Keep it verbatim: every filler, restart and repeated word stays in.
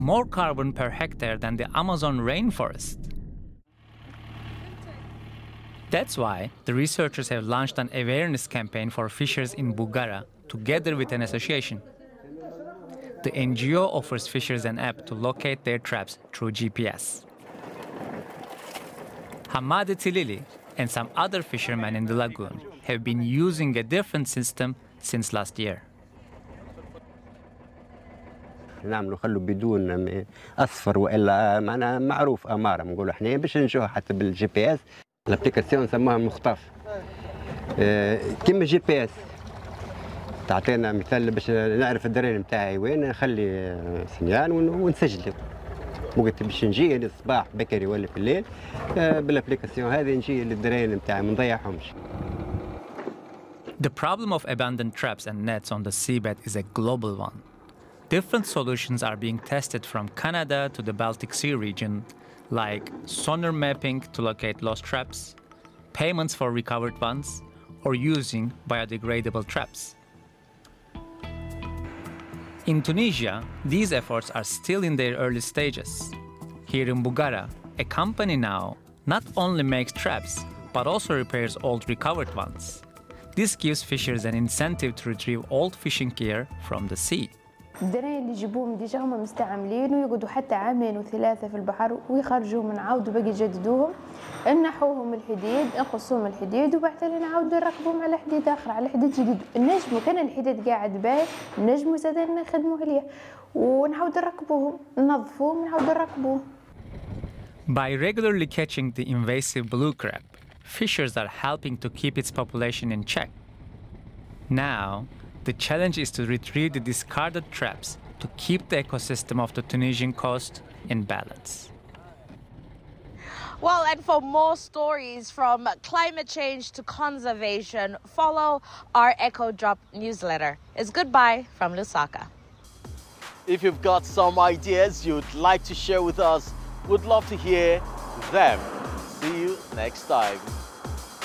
more carbon per hectare than the Amazon rainforest. That's why the researchers have launched an awareness campaign for fishers in Buggara, together with an association. The N G O offers fishers an app to locate their traps through G P S. Hamadi Tilili and some other fishermen in the lagoon have been using a different system since last year. نعملوا خلوا بدون اصفر والا معناها معروف اماره نقولوا احنا باش نجوها حتى بالجي بي اس الابليكاسيون نسموها مخطف كيما جي بي اس تعطينا مثال باش نعرف الدراري نتاعي وين نخلي سنيان ونسجل وقت باش نجي الصباح بكري ولا في الليل بالابليكاسيون هذه نجي للدراري نتاعي ما نضيعهمش. The problem of abandoned traps and nets on the seabed is a global one. Different solutions are being tested from Canada to the Baltic Sea region, like sonar mapping to locate lost traps, payments for recovered ones, or using biodegradable traps. In Tunisia, these efforts are still in their early stages. Here in Buggara, a company now not only makes traps, but also repairs old recovered ones. This gives fishers an incentive to retrieve old fishing gear from the sea. الدنايا اللي يجيبوهم ديجا هما مستعملين ويقعدوا حتى عامين وثلاثة في البحر ويخرجوهم نعاودوا باقي يجددوهم نحوهم الحديد نقصوهم الحديد وبعدين نعاودوا نركبوهم على حديد آخر على حديد جديد النجم كان الحديد قاعد باي النجم زاد نخدموه ليه ونعاودوا نركبوهم ننظفوهم ونعاودوا نركبوهم. By regularly catching the invasive blue crab, fishers are helping to keep its population in check. Now, the challenge is to retrieve the discarded traps to keep the ecosystem of the Tunisian coast in balance. Well, and for more stories from climate change to conservation, follow our Echo Drop newsletter. It's goodbye from Lusaka. If you've got some ideas you'd like to share with us, we'd love to hear them. See you next time.